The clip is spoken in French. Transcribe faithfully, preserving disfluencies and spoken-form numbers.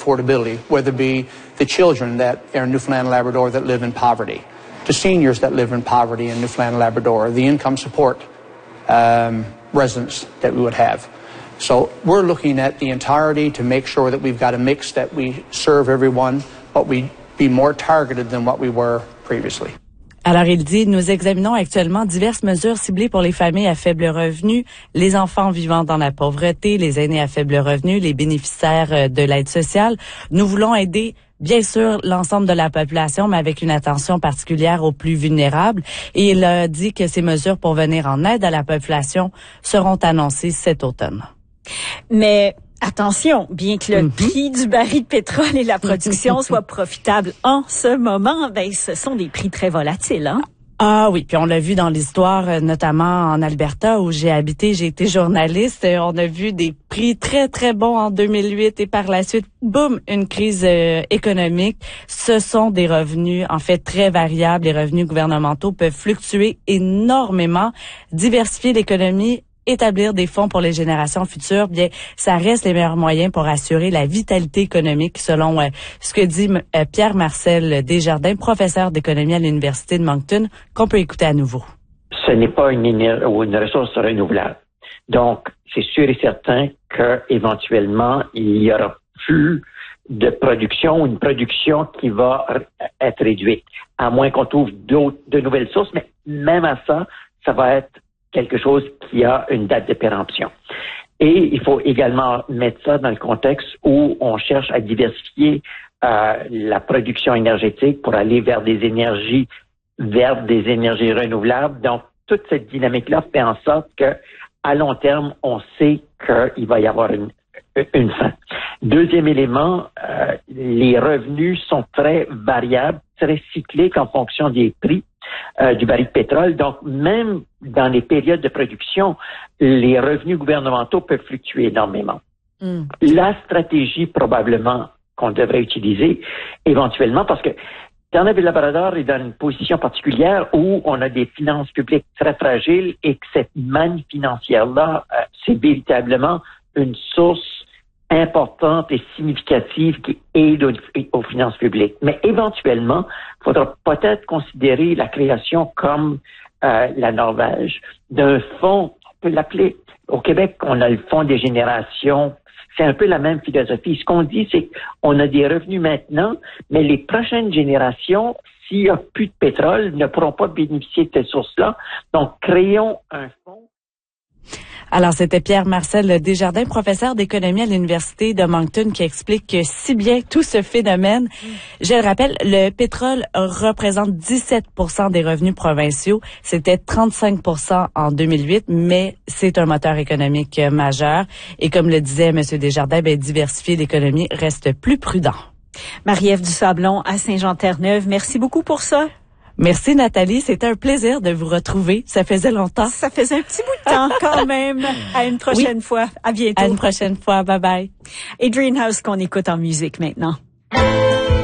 affordability, whether it be the children that are in Newfoundland and Labrador that live in poverty, to seniors that live in poverty in Newfoundland and Labrador, the income support um, residents that we would have. So we're looking at the entirety to make sure that we've got a mix that we serve everyone, but we be more targeted than what we were previously. Alors, il dit, nous examinons actuellement diverses mesures ciblées pour les familles à faible revenu, les enfants vivant dans la pauvreté, les aînés à faible revenu, les bénéficiaires de l'aide sociale. Nous voulons aider, bien sûr, l'ensemble de la population, mais avec une attention particulière aux plus vulnérables. Et il a dit que ces mesures pour venir en aide à la population seront annoncées cet automne. Mais attention, bien que le mm-hmm. prix du baril de pétrole et la production soient profitables en ce moment, ben ce sont des prix très volatiles, hein? Ah oui, puis on l'a vu dans l'histoire, notamment en Alberta où j'ai habité, j'ai été journaliste. On a vu des prix très très bons en deux mille huit et par la suite, boum, une crise euh, économique. Ce sont des revenus en fait très variables. Les revenus gouvernementaux peuvent fluctuer énormément. Diversifier l'économie, établir des fonds pour les générations futures, bien, ça reste les meilleurs moyens pour assurer la vitalité économique, selon euh, ce que dit euh, Pierre-Marcel Desjardins, professeur d'économie à l'Université de Moncton, qu'on peut écouter à nouveau. Ce n'est pas une, éner- ou une ressource renouvelable. Donc, c'est sûr et certain qu'éventuellement, il y aura plus de production, une production qui va r- être réduite, à moins qu'on trouve d'autres, de nouvelles sources, mais même à ça, ça va être quelque chose qui a une date de péremption. Et il faut également mettre ça dans le contexte où on cherche à diversifier euh, la production énergétique pour aller vers des énergies, vers des énergies renouvelables. Donc, toute cette dynamique-là fait en sorte que, à long terme, on sait qu'il va y avoir une, une fin. Deuxième élément, euh, les revenus sont très variables, très cycliques en fonction des prix Euh, du baril de pétrole. Donc, même dans les périodes de production, les revenus gouvernementaux peuvent fluctuer énormément. Mm. La stratégie, probablement, qu'on devrait utiliser éventuellement, parce que dans le Labrador est dans une position particulière où on a des finances publiques très fragiles et que cette manne financière-là, euh, c'est véritablement une source importante et significative qui aide aux, aux finances publiques. Mais éventuellement, il faudra peut-être considérer la création comme euh, la Norvège d'un fonds, on peut l'appeler. Au Québec, on a le fonds des générations. C'est un peu la même philosophie. Ce qu'on dit, c'est qu'on a des revenus maintenant, mais les prochaines générations, s'il n'y a plus de pétrole, ne pourront pas bénéficier de ces sources-là. Donc, créons un fonds. Alors, c'était Pierre-Marcel Desjardins, professeur d'économie à l'Université de Moncton, qui explique que si bien tout ce phénomène, mmh. je le rappelle, le pétrole représente dix-sept pour cent des revenus provinciaux. C'était trente-cinq pour cent en deux mille huit, mais c'est un moteur économique majeur. Et comme le disait M. Desjardins, ben, diversifier l'économie reste plus prudent. Marie-Ève Dusablon à Saint-Jean-Terre-Neuve, merci beaucoup pour ça. Merci Nathalie, c'était un plaisir de vous retrouver. Ça faisait longtemps. Ça faisait un petit bout de temps quand même. À une prochaine oui. fois. À bientôt. À une prochaine fois. Bye bye. Adrian House qu'on écoute en musique maintenant.